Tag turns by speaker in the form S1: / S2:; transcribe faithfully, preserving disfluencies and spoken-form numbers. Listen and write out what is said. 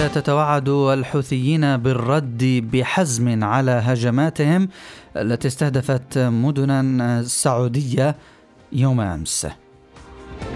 S1: السعودية تتوعد الحوثيين بالرد بحزم على هجماتهم التي استهدفت مدنا سعودية يوم أمس.